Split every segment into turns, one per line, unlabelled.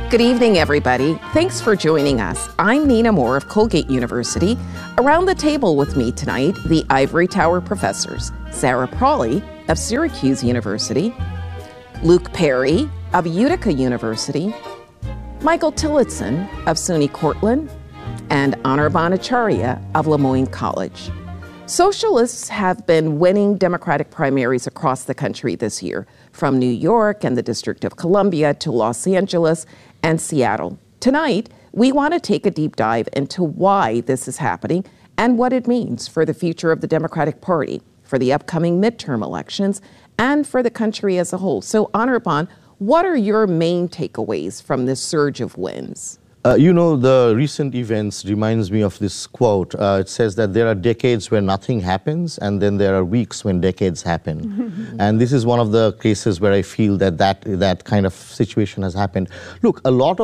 Good evening, everybody. Thanks for joining us. I'm Nina Moore of Colgate University. Around the table with me tonight, the Ivory Tower professors, Sarah Prawley of Syracuse University, Luke Perry of Utica University, Michael Tillotson of SUNY Cortland, and Anirban Acharya of Lemoyne College. Socialists have been winning Democratic primaries across the country this year, from New York and the District of Columbia to Los Angeles and Seattle. Tonight, we want to take a deep dive into why this is happening and what it means for the future of the Democratic Party, for the upcoming midterm elections, and for the country as a whole. So, Anirban, what are your main takeaways from this surge of wins?
The recent events reminds me of this quote. It says that there are decades where nothing happens, and then there are weeks when decades happen. And this is one of the cases where I feel that kind of situation has happened. Look,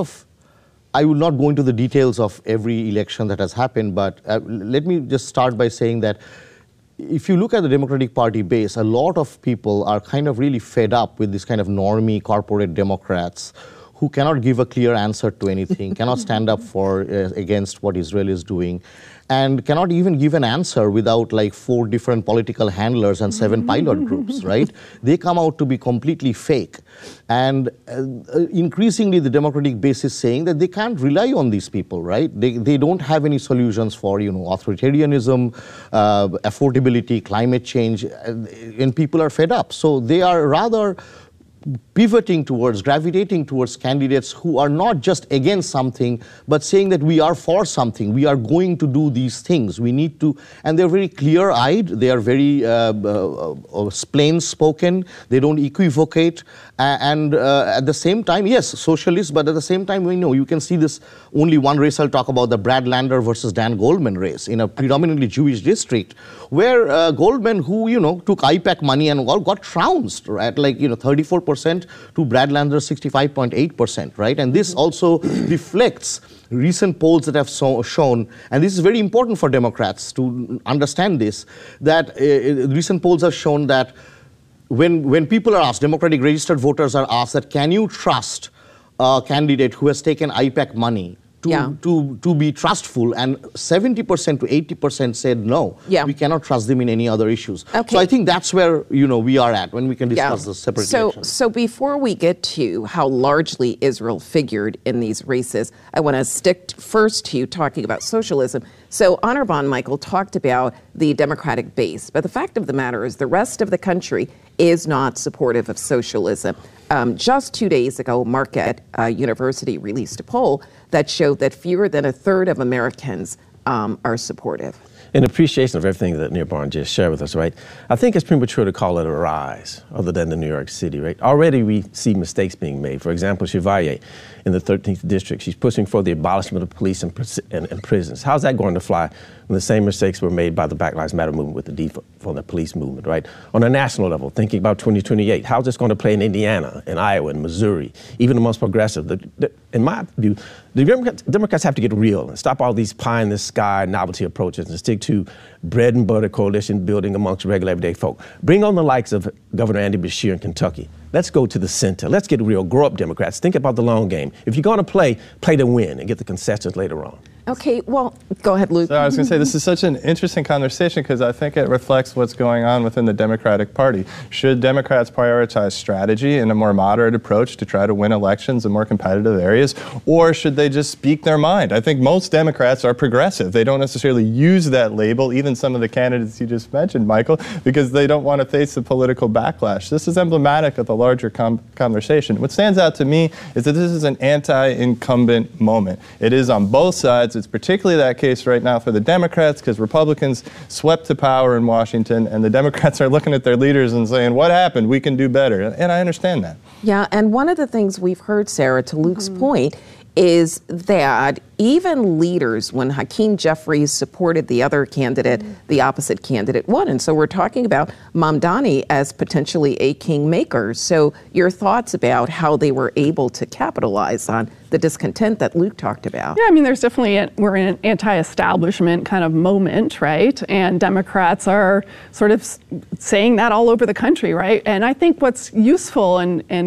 I will not go into the details of every election that has happened, but let me just start by saying that if you look at the Democratic Party base, a lot of people are kind of really fed up with this kind of normie corporate Democrats who cannot give a clear answer to anything, cannot stand up against what Israel is doing, and cannot even give an answer without like 4 different political handlers and 7 pilot groups, right? They come out to be completely fake. And increasingly, the Democratic base is saying that they can't rely on these people, right? They don't have any solutions for, authoritarianism, affordability, climate change, and people are fed up. So they are rather gravitating towards candidates who are not just against something, but saying that we are for something. We are going to do these things. We need to, and they're very clear-eyed. They are very plain-spoken. They don't equivocate. And at the same time, yes, socialists, but at the same time, we know you can see this only one race. I'll talk about the Brad Lander versus Dan Goldman race in a predominantly Jewish district, where Goldman, who, took IPAC money and all, got trounced at 34%. To Brad Lander's 65.8%, right? And this also reflects recent polls that have shown, and this is very important for Democrats to understand this, that recent polls have shown that when people are asked, Democratic registered voters are asked that, can you trust a candidate who has taken IPAC money to be trustful, and 70% to 80% said no. We cannot trust them in any other issues. Okay. So I think that's where we are at when we can discuss the separate elections.
So before we get to how largely Israel figured in these races, I want to stick first to talking about socialism. So Anirban, Michael, talked about the Democratic base, but the fact of the matter is the rest of the country is not supportive of socialism. Just 2 days ago, Marquette University released a poll that showed that fewer than a third of Americans are supportive.
In appreciation of everything that Anirban just shared with us, right, I think it's premature to call it a rise other than the New York City, right? Already we see mistakes being made. For example, Chevalier in the 13th district, she's pushing for the abolishment of police and prisons. How's that going to fly when the same mistakes were made by the Black Lives Matter movement with the defund the police movement, right? On a national level, thinking about 2028, how's this going to play in Indiana, in Iowa, in Missouri, even amongst progressive? In my view, the Democrats have to get real and stop all these pie-in-the-sky novelty approaches and stick to bread and butter coalition building amongst regular everyday folk. Bring on the likes of Governor Andy Beshear in Kentucky. Let's go to the center. Let's get real. Grow up, Democrats. Think about the long game. If you're going to play to win and get the concessions later on.
Okay, well, go ahead, Luke.
So I was going to say, this is such an interesting conversation because I think it reflects what's going on within the Democratic Party. Should Democrats prioritize strategy and a more moderate approach to try to win elections in more competitive areas, or should they just speak their mind? I think most Democrats are progressive. They don't necessarily use that label, even some of the candidates you just mentioned, Michael, because they don't want to face the political backlash. This is emblematic of the larger conversation. What stands out to me is that this is an anti-incumbent moment. It is on both sides. It's particularly that case right now for the Democrats because Republicans swept to power in Washington and the Democrats are looking at their leaders and saying, what happened? We can do better. And I understand that.
Yeah, and one of the things we've heard, Sarah, to Luke's point, is that even leaders, when Hakeem Jeffries supported the other candidate, the opposite candidate won. And so we're talking about Mamdani as potentially a kingmaker. So your thoughts about how they were able to capitalize on the discontent that Luke talked about.
Yeah, I mean, there's definitely, we're in an anti-establishment kind of moment, right? And Democrats are sort of saying that all over the country, right? And I think what's useful and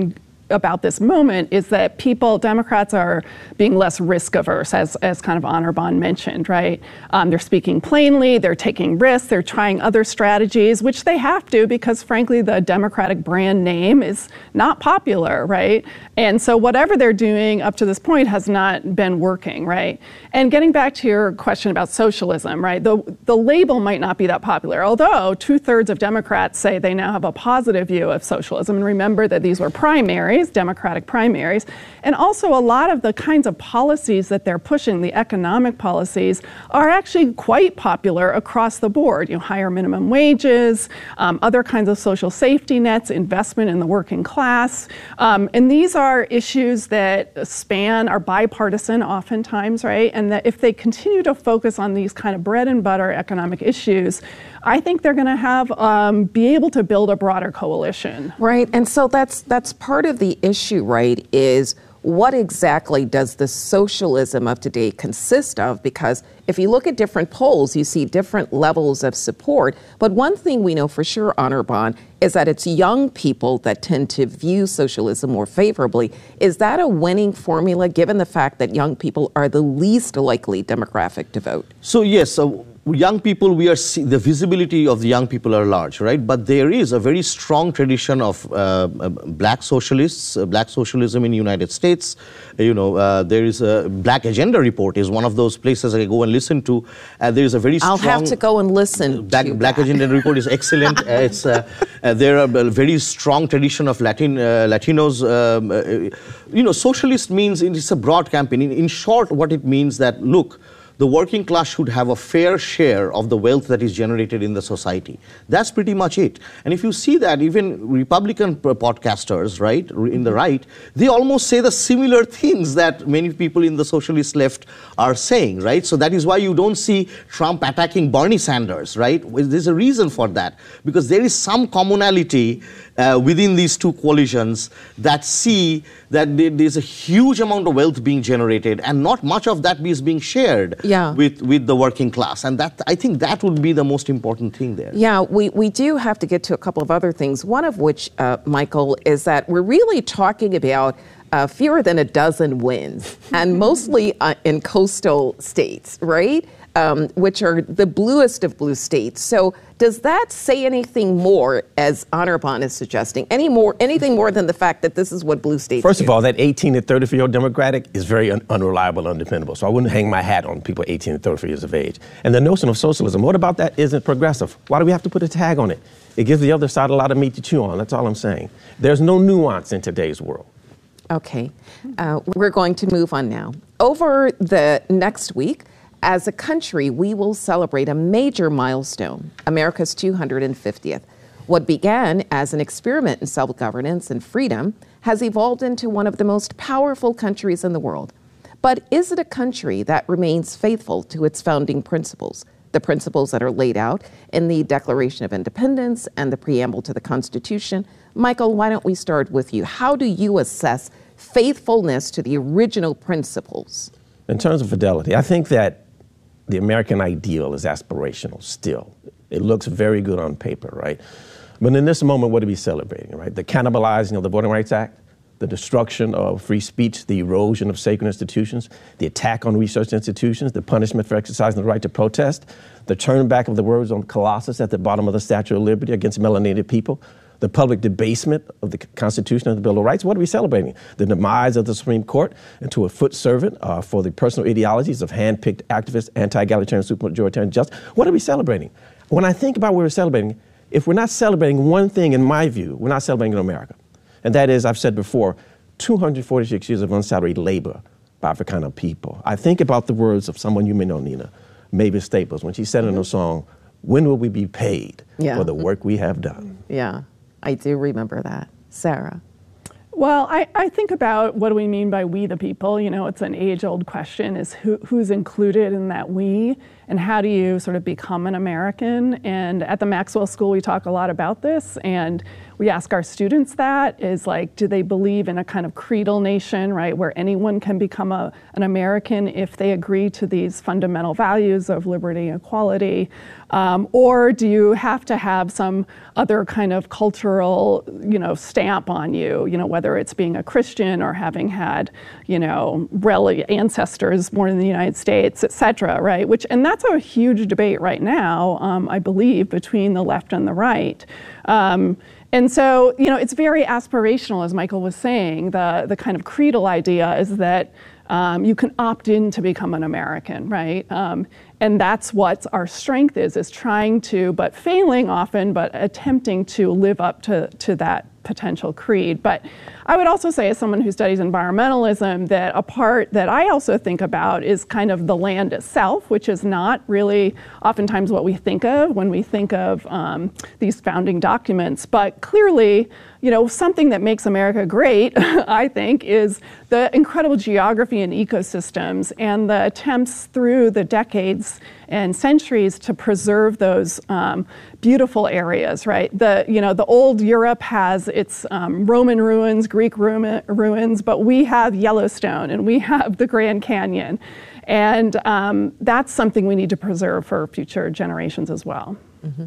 about this moment is that Democrats are being less risk averse, as kind of Anirban mentioned, right? They're speaking plainly, they're taking risks, they're trying other strategies, which they have to because frankly the Democratic brand name is not popular, right? And so whatever they're doing up to this point has not been working, right? And getting back to your question about socialism, right? The label might not be that popular, although 2/3 of Democrats say they now have a positive view of socialism. And remember that these were primaries, Democratic primaries. And also a lot of the kinds of policies that they're pushing, the economic policies, are actually quite popular across the board. Higher minimum wages, other kinds of social safety nets, investment in the working class. And these are issues that are bipartisan oftentimes, right? And that if they continue to focus on these kind of bread and butter economic issues, I think they're going to be able to build a broader coalition.
Right, and so that's part of the issue, right, is what exactly does the socialism of today consist of? Because if you look at different polls, you see different levels of support. But one thing we know for sure, Anirban, is that it's young people that tend to view socialism more favorably. Is that a winning formula, given the fact that young people are the least likely demographic to vote?
So yes, young people, the visibility of the young people are large, right? But there is a very strong tradition of black socialists, black socialism in the United States. There is a Black Agenda Report is one of those places I go and listen to. There is a very strong...
I'll have to go and listen to
Black Agenda Report is excellent. There are a very strong tradition of Latinos. Socialist means it's a broad campaign. In short, what it means that, look, the working class should have a fair share of the wealth that is generated in the society. That's pretty much it. And if you see that, even Republican podcasters, right, in the right, they almost say the similar things that many people in the socialist left are saying, right? So that is why you don't see Trump attacking Bernie Sanders, right? There's a reason for that, because there is some commonality within these two coalitions that see that there's a huge amount of wealth being generated and not much of that is being shared with the working class. And that, I think that would be the most important thing there.
Yeah, we do have to get to a couple of other things, one of which, Michael, is that we're really talking about fewer than a dozen wins, and mostly in coastal states, right? Which are the bluest of blue states. So does that say anything more, as Anirban is suggesting, anything more than the fact that this is what blue states
First
do?
of all, that 18 to 34-year-old Democratic is very unreliable and undependable. So I wouldn't hang my hat on people 18 to 34 years of age. And the notion of socialism, what about that isn't progressive? Why do we have to put a tag on it? It gives the other side a lot of meat to chew on. That's all I'm saying. There's no nuance in today's world.
Okay. We're going to move on now. Over the next week, as a country, we will celebrate a major milestone, America's 250th. What began as an experiment in self-governance and freedom has evolved into one of the most powerful countries in the world. But is it a country that remains faithful to its founding principles, the principles that are laid out in the Declaration of Independence and the preamble to the Constitution? Michael, why don't we start with you? How do you assess faithfulness to the original principles?
In terms of fidelity, I think that the American ideal is aspirational still. It looks very good on paper, right? But in this moment, what are we celebrating, right? The cannibalizing of the Voting Rights Act, the destruction of free speech, the erosion of sacred institutions, the attack on research institutions, the punishment for exercising the right to protest, the turn back of the words on Colossus at the bottom of the Statue of Liberty against melanated people, the public debasement of the Constitution and the Bill of Rights. What are we celebrating? The demise of the Supreme Court into a foot servant for the personal ideologies of hand-picked activists, anti-egalitarian, supermajoritarian justice. What are we celebrating? When I think about what we're celebrating, if we're not celebrating one thing, in my view, we're not celebrating in America. And that is, I've said before, 246 years of unsalaried labor by Africana people. I think about the words of someone you may know, Nina, Mavis Staples, when she said in her song, "When will we be paid for the work we have done?"
Yeah. I do remember that. Sarah?
Well, I think about what do we mean by we the people. It's an age-old question, is who's included in that we. and how do you sort of become an American? And at the Maxwell School, we talk a lot about this, and we ask our students that, is like, do they believe in a kind of creedal nation, right, where anyone can become an American if they agree to these fundamental values of liberty and equality? Or do you have to have some other kind of cultural, stamp on you, whether it's being a Christian or having had, ancestors born in the United States, et cetera, right? And that's a huge debate right now, I believe, between the left and the right. And so, it's very aspirational, as Michael was saying. The kind of creedal idea is that you can opt in to become an American, right? And that's what our strength is trying to, but failing often, but attempting to live up to that potential creed. But I would also say, as someone who studies environmentalism, that a part that I also think about is kind of the land itself, which is not really oftentimes what we think of when we think of these founding documents. But clearly, something that makes America great, I think, is the incredible geography and ecosystems and the attempts through the decades and centuries to preserve those beautiful areas, right? The old Europe has its Roman ruins, Greek ruins, but we have Yellowstone and we have the Grand Canyon. And that's something we need to preserve for future generations as well.
Mm-hmm.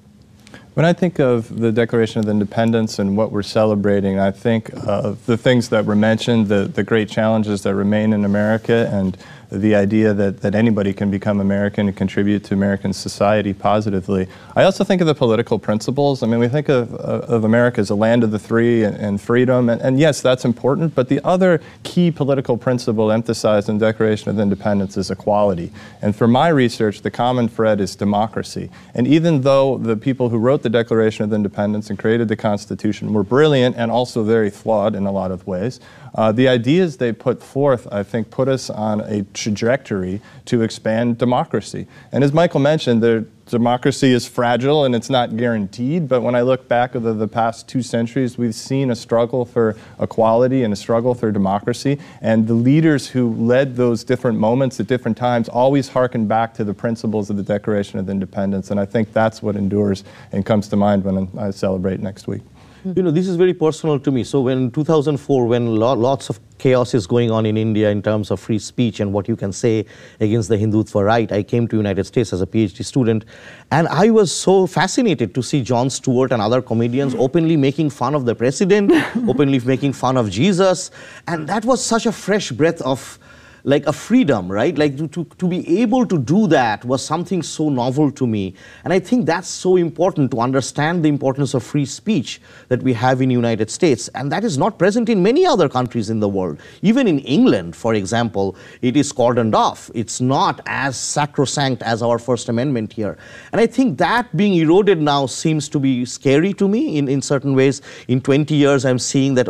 When I think of the Declaration of Independence and what we're celebrating, I think of the things that were mentioned, the great challenges that remain in America, and the idea that anybody can become American and contribute to American society positively. I also think of the political principles. I mean, we think of America as a land of the free and freedom, and yes, that's important, but the other key political principle emphasized in the Declaration of Independence is equality. And for my research, the common thread is democracy. And even though the people who wrote the Declaration of Independence and created the Constitution were brilliant and also very flawed in a lot of ways, the ideas they put forth, I think, put us on a trajectory to expand democracy. And as Michael mentioned, democracy is fragile and it's not guaranteed, but when I look back over the past 2 centuries, we've seen a struggle for equality and a struggle for democracy, and the leaders who led those different moments at different times always harken back to the principles of the Declaration of Independence, and I think that's what endures and comes to mind when I celebrate next week.
This is very personal to me. So when 2004, when lots of chaos is going on in India in terms of free speech and what you can say against the Hindutva right, I came to the United States as a PhD student, and I was so fascinated to see Jon Stewart and other comedians openly making fun of the president, openly making fun of Jesus, and that was such a fresh breath of like a freedom, right? Like to be able to do that was something so novel to me. And I think that's so important to understand the importance of free speech that we have in the United States. And that is not present in many other countries in the world. Even in England, for example, it is cordoned off. It's not as sacrosanct as our First Amendment here. And I think that being eroded now seems to be scary to me in certain ways. In 20 years, I'm seeing that,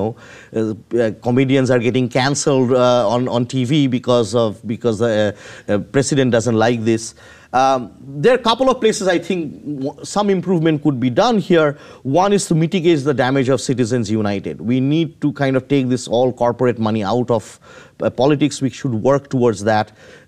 comedians are getting cancelled on TV because the president doesn't like this. There are a couple of places I think some improvement could be done here. One is to mitigate the damage of Citizens United. We need to kind of take this all corporate money out of politics. We should work towards that.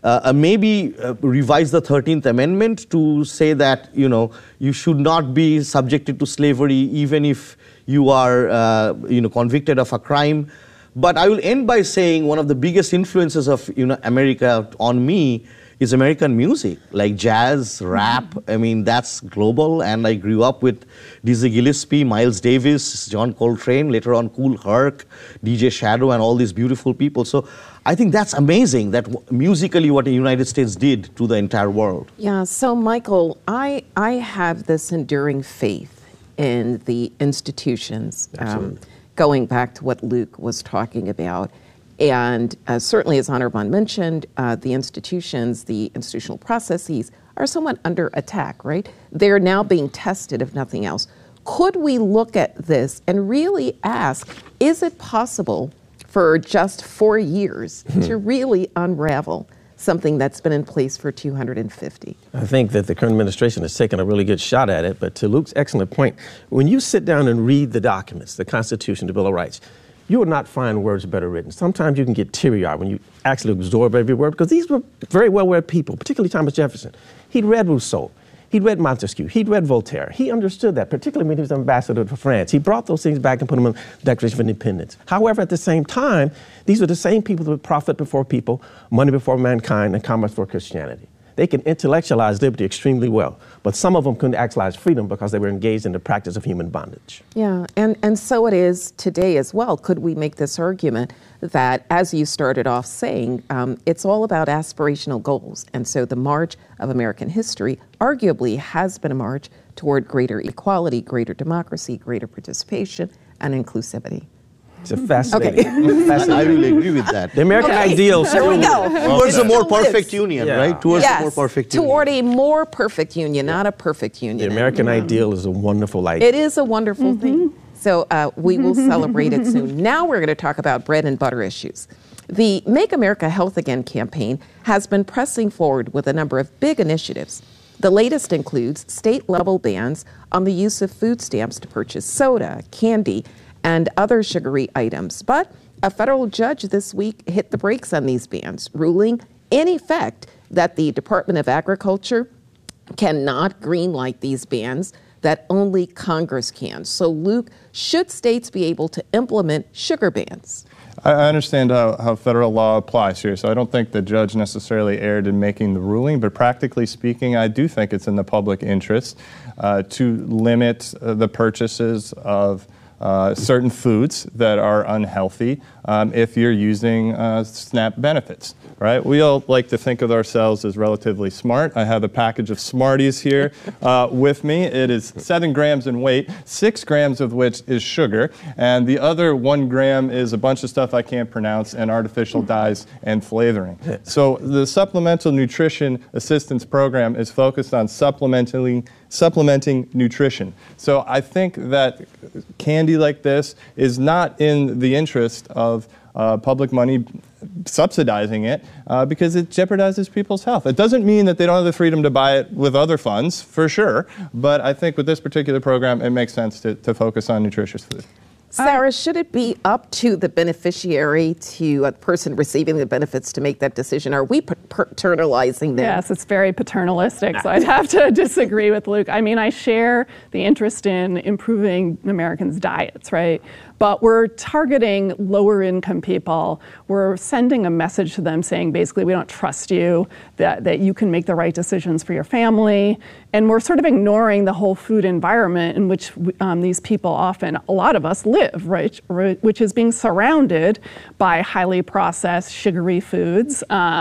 Maybe revise the 13th Amendment to say that, you should not be subjected to slavery even if you are, convicted of a crime. But I will end by saying one of the biggest influences of America on me is American music, like jazz, rap. I mean, that's global. And I grew up with Dizzy Gillespie, Miles Davis, John Coltrane, later on Kool Herc, DJ Shadow, and all these beautiful people. So I think that's amazing, that musically what the United States did to the entire world.
Yeah, so Michael, I have this enduring faith in the institutions. Going back to what Luke was talking about. And certainly, as Anirban mentioned, the institutions, the institutional processes are somewhat under attack, right? They're now being tested, if nothing else. Could we look at this and really ask, is it possible for just 4 years to really unravel something that's been in place for 250?
I think that the current administration has taken a really good shot at it, but to Luke's excellent point, when you sit down and read the documents, the Constitution, the Bill of Rights, you will not find words better written. Sometimes you can get teary-eyed when you actually absorb every word, because these were very well-read people, particularly Thomas Jefferson. He'd read Rousseau. He'd read Montesquieu. He'd read Voltaire. He understood that, particularly when he was ambassador to France. He brought those things back and put them in the Declaration of Independence. However, at the same time, these were the same people that would profit before people, money before mankind, and commerce for Christianity. They can intellectualize liberty extremely well, but some of them couldn't actualize freedom because they were engaged in the practice of human bondage.
Yeah, and so it is today as well. Could we make this argument that, as you started off saying, it's all about aspirational goals, and so the march of American history arguably has been a march toward greater equality, greater democracy, greater participation, and inclusivity.
It's a fascinating.
I really agree with that.
The American ideal.
There we go.
Towards a more perfect union, right? Towards a more perfect union.
Toward a more perfect union, not a perfect union.
The American ideal is a wonderful idea.
It is a wonderful thing. So we will celebrate it soon. Now we're going to talk about bread and butter issues. The Make America Health Again campaign has been pressing forward with a number of big initiatives. The latest includes state-level bans on the use of food stamps to purchase soda, candy, and other sugary items. But a federal judge this week hit the brakes on these bans, ruling in effect that the Department of Agriculture cannot greenlight these bans, that only Congress can. So, Luke, should states be able to implement sugar bans?
I understand how federal law applies here, so I don't think the judge necessarily erred in making the ruling, but practically speaking, I do think it's in the public interest to limit the purchases of certain foods that are unhealthy if you're using SNAP benefits, right? We all like to think of ourselves as relatively smart. I have a package of Smarties here with me. It is 7 grams in weight, 6 grams of which is sugar, and the other 1 gram is a bunch of stuff I can't pronounce and artificial dyes and flavoring. So the Supplemental Nutrition Assistance Program is focused on supplementing nutrition. So I think that candy like this is not in the interest of public money subsidizing it because it jeopardizes people's health. It doesn't mean that they don't have the freedom to buy it with other funds, for sure, but I think with this particular program, it makes sense to focus on nutritious food.
Sarah, should it be up to the beneficiary, to a person receiving the benefits, to make that decision? Are we paternalizing them?
Yes, it's very paternalistic, so I'd have to disagree with Luke. I mean, I share the interest in improving Americans' diets, right? But we're targeting lower income people. We're sending a message to them saying, basically, we don't trust you, that you can make the right decisions for your family. And we're sort of ignoring the whole food environment in which these people often, a lot of us live, right? Which is being surrounded by highly processed, sugary foods,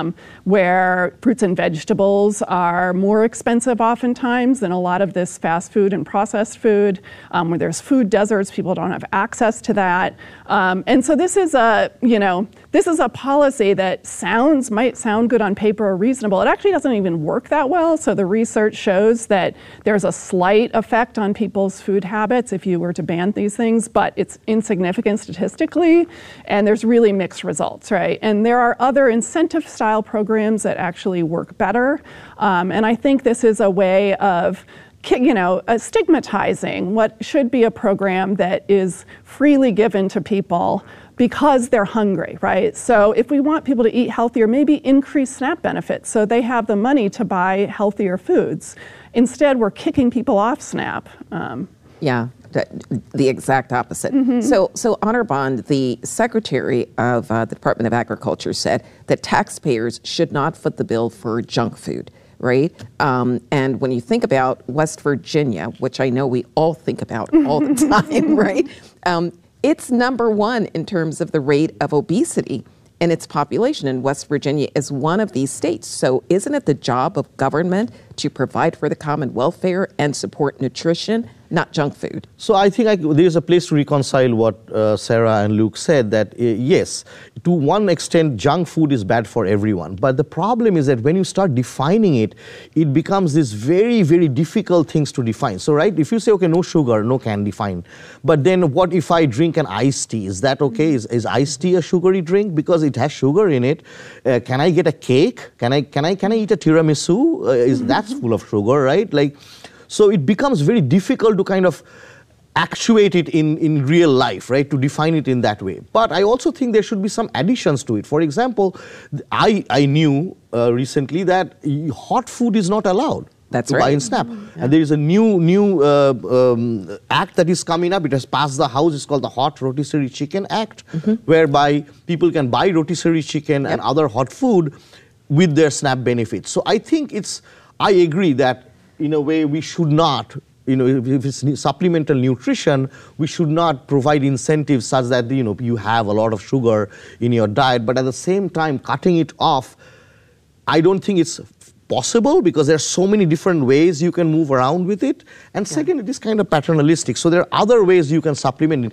where fruits and vegetables are more expensive oftentimes than a lot of this fast food and processed food, where there's food deserts, people don't have access to that. And so this is a policy that might sound good on paper or reasonable. It actually doesn't even work that well. So the research shows that there's a slight effect on people's food habits if you were to ban these things, but it's insignificant statistically, and there's really mixed results, right? And there are other incentive style programs that actually work better. And I think this is a way of stigmatizing what should be a program that is freely given to people because they're hungry, right? So if we want people to eat healthier, maybe increase SNAP benefits so they have the money to buy healthier foods. Instead, we're kicking people off SNAP.
Yeah, the exact opposite. So Anirban, the Secretary of the Department of Agriculture, said that taxpayers should not foot the bill for junk food. Right? And when you think about West Virginia, which I know we all think about all the time, right? It's number one in terms of the rate of obesity in its population, and West Virginia is one of these states. So isn't it the job of government to provide for the common welfare and support nutrition, not junk food?
So I think there's a place to reconcile what Sarah and Luke said, that yes, to one extent, junk food is bad for everyone. But the problem is that when you start defining it, it becomes this very, very difficult things to define. So, right, if you say, okay, no sugar, no candy, fine. But then what if I drink an iced tea? Is that okay? Is iced tea a sugary drink? Because it has sugar in it. Can I get a cake? Can I eat a tiramisu? That's full of sugar, right? So it becomes very difficult to kind of actuate it in real life, right, to define it in that way. But I also think there should be some additions to it. For example, I knew recently that hot food is not allowed.
That's
to
right.
buy in SNAP. And there is a new act that is coming up. It has passed the House. It's called the Hot Rotisserie Chicken Act, whereby people can buy rotisserie chicken and other hot food with their SNAP benefits. So I think I agree that in a way we should not, if it's supplemental nutrition, we should not provide incentives such that, you have a lot of sugar in your diet. But at the same time, cutting it off, I don't think it's possible because there are so many different ways you can move around with it. And second, it is kind of paternalistic. So there are other ways you can supplement it.